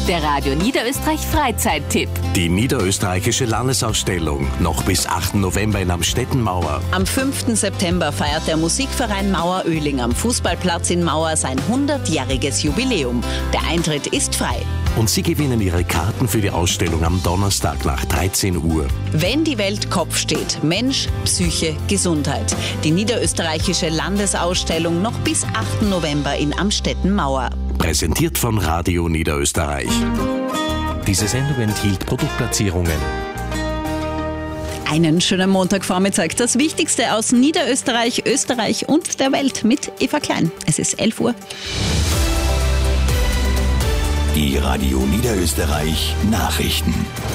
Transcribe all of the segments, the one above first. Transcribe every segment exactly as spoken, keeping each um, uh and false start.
Der Radio Niederösterreich Freizeittipp. Die niederösterreichische Landesausstellung noch bis achten November in Amstetten Mauer. Am fünften September feiert der Musikverein Mauer-Oehling am Fußballplatz in Mauer sein hundertjähriges Jubiläum. Der Eintritt ist frei. Und Sie gewinnen Ihre Karten für die Ausstellung am Donnerstag nach dreizehn Uhr. Wenn die Welt Kopf steht, Mensch, Psyche, Gesundheit. Die niederösterreichische Landesausstellung noch bis achten November in Amstetten Mauer. Präsentiert von Radio Niederösterreich. Diese Sendung enthielt Produktplatzierungen. Einen schönen Montagvormittag. Das Wichtigste aus Niederösterreich, Österreich und der Welt mit Eva Klein. Es ist elf Uhr. Die Radio Niederösterreich Nachrichten.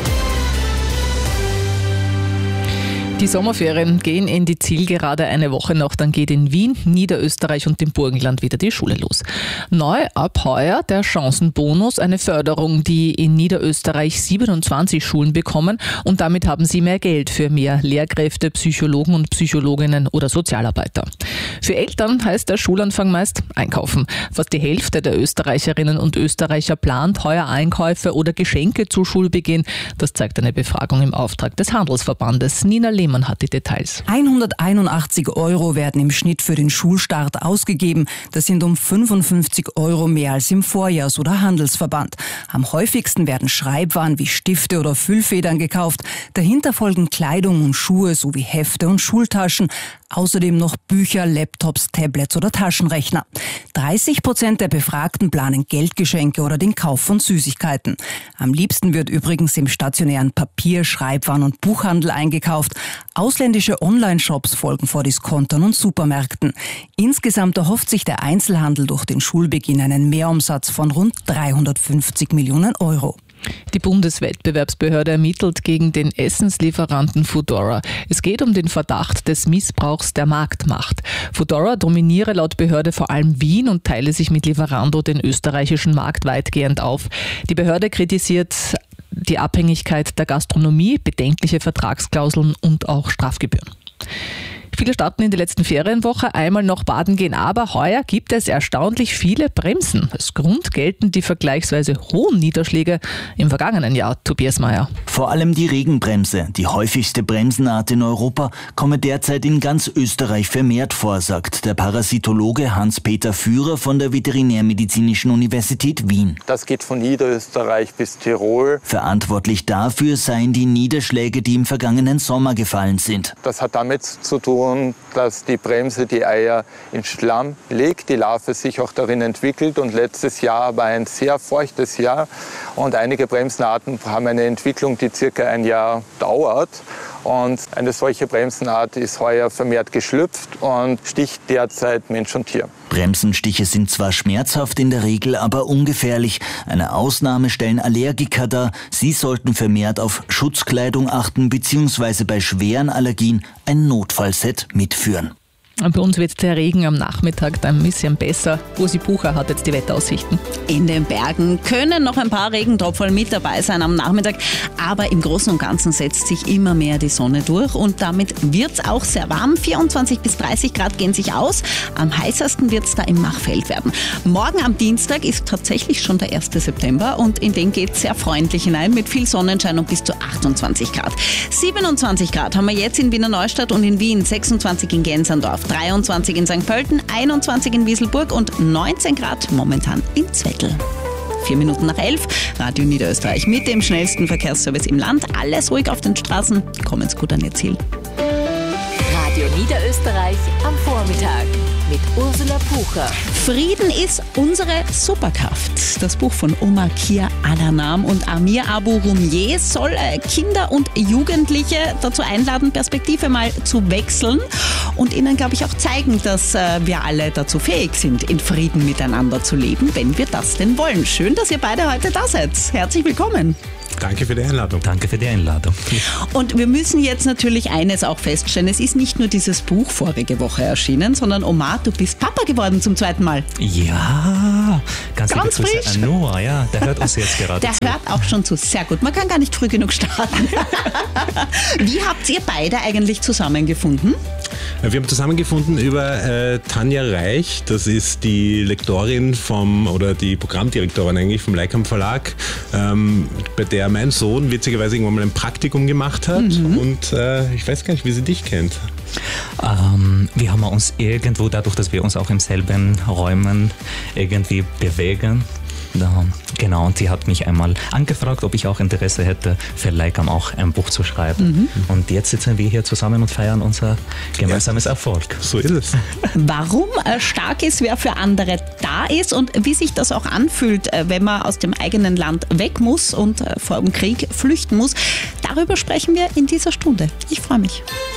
Die Sommerferien gehen in die Zielgerade eine Woche noch, dann geht in Wien, Niederösterreich und dem Burgenland wieder die Schule los. Neu ab heuer der Chancenbonus, eine Förderung, die in Niederösterreich siebenundzwanzig Schulen bekommen und damit haben sie mehr Geld für mehr Lehrkräfte, Psychologen und Psychologinnen oder Sozialarbeiter. Für Eltern heißt der Schulanfang meist einkaufen. Fast die Hälfte der Österreicherinnen und Österreicher plant heuer Einkäufe oder Geschenke zu Schulbeginn. Das zeigt eine Befragung im Auftrag des Handelsverbandes. Nina Lehmann hat die Details. hunderteinundachtzig Euro werden im Schnitt für den Schulstart ausgegeben. Das sind um fünfundfünfzig Euro mehr als im Vorjahr, so der Handelsverband. Am häufigsten werden Schreibwaren wie Stifte oder Füllfedern gekauft. Dahinter folgen Kleidung und Schuhe sowie Hefte und Schultaschen. Außerdem noch Bücher, Laptops, Tablets oder Taschenrechner. dreißig Prozent der Befragten planen Geldgeschenke oder den Kauf von Süßigkeiten. Am liebsten wird übrigens im stationären Papier-, Schreibwaren- und Buchhandel eingekauft. Ausländische Online-Shops folgen vor Diskontern und Supermärkten. Insgesamt erhofft sich der Einzelhandel durch den Schulbeginn einen Mehrumsatz von rund dreihundertfünfzig Millionen Euro. Die Bundeswettbewerbsbehörde ermittelt gegen den Essenslieferanten Foodora. Es geht um den Verdacht des Missbrauchs der Marktmacht. Foodora dominiere laut Behörde vor allem Wien und teile sich mit Lieferando den österreichischen Markt weitgehend auf. Die Behörde kritisiert die Abhängigkeit der Gastronomie, bedenkliche Vertragsklauseln und auch Strafgebühren. Viele starten in die letzten Ferienwoche einmal noch baden gehen, aber heuer gibt es erstaunlich viele Bremsen. Als Grund gelten die vergleichsweise hohen Niederschläge im vergangenen Jahr. Tobias Mayer. Vor allem die Regenbremse, die häufigste Bremsenart in Europa, komme derzeit in ganz Österreich vermehrt vor, sagt der Parasitologe Hans-Peter Führer von der Veterinärmedizinischen Universität Wien. Das geht von Niederösterreich bis Tirol. Verantwortlich dafür seien die Niederschläge, die im vergangenen Sommer gefallen sind. Das hat damit zu tun, dass die Bremse die Eier in Schlamm legt, die Larve sich auch darin entwickelt und letztes Jahr war ein sehr feuchtes Jahr und einige Bremsenarten haben eine Entwicklung, die circa ein Jahr dauert und eine solche Bremsenart ist heuer vermehrt geschlüpft und sticht derzeit Mensch und Tier. Bremsenstiche sind zwar schmerzhaft in der Regel, aber ungefährlich. Eine Ausnahme stellen Allergiker dar. Sie sollten vermehrt auf Schutzkleidung achten bzw. bei schweren Allergien ein Notfallset mitführen. Bei uns wird der Regen am Nachmittag dann ein bisschen besser. Ursi Bucher hat jetzt die Wetteraussichten. In den Bergen können noch ein paar Regentropfen mit dabei sein am Nachmittag, aber im Großen und Ganzen setzt sich immer mehr die Sonne durch und damit wird es auch sehr warm. vierundzwanzig bis dreißig Grad gehen sich aus. Am heißesten wird es da im Machfeld werden. Morgen am Dienstag ist tatsächlich schon der erste September und in den geht es sehr freundlich hinein mit viel Sonnenschein und bis zu achtundzwanzig Grad. siebenundzwanzig Grad haben wir jetzt in Wiener Neustadt und in Wien, sechsundzwanzig in Gensandorf, dreiundzwanzig in Sankt Pölten, einundzwanzig in Wieselburg und neunzehn Grad momentan in Zwettl. Vier Minuten nach elf, Radio Niederösterreich mit dem schnellsten Verkehrsservice im Land. Alles ruhig auf den Straßen, kommen's gut an Ihr Ziel. Radio Niederösterreich am Vormittag mit Ursula Pucher. Frieden ist unsere Superkraft. Das Buch von Omar Kia Alanam und Amir Abu Rumieh soll Kinder und Jugendliche dazu einladen, Perspektive mal zu wechseln und ihnen, glaube ich, auch zeigen, dass wir alle dazu fähig sind, in Frieden miteinander zu leben, wenn wir das denn wollen. Schön, dass ihr beide heute da seid. Herzlich willkommen. Danke für die Einladung. Danke für die Einladung. Und wir müssen jetzt natürlich eines auch feststellen. Es ist nicht nur dieses Buch vorige Woche erschienen, sondern Omar, du bist Papa geworden zum zweiten Mal. Ja, ganz, Ganz liebe Grüße frisch. an Noah, ja, der hört uns jetzt gerade Der zu. hört auch schon zu. Sehr gut. Man kann gar nicht früh genug starten. Wie habt ihr beide eigentlich zusammengefunden? Wir haben zusammengefunden über äh, Tanja Reich, das ist die Lektorin vom, oder die Programmdirektorin eigentlich vom Leikam Verlag, ähm, bei der mein Sohn witzigerweise irgendwann mal ein Praktikum gemacht hat mhm. und äh, ich weiß gar nicht, wie sie dich kennt. Ähm, wir haben uns irgendwo, dadurch, dass wir uns auch im selben Räumen irgendwie bewegen, da, genau, und sie hat mich einmal angefragt, ob ich auch Interesse hätte, für Leikam auch ein Buch zu schreiben. Mhm. Und jetzt sitzen wir hier zusammen und feiern unser gemeinsames ja. Erfolg. So ist es. Warum äh, stark ist, wer für andere da ist und wie sich das auch anfühlt, äh, wenn man aus dem eigenen Land weg muss und äh, vor dem Krieg flüchten muss, darüber sprechen wir in dieser Stunde. Ich freue mich.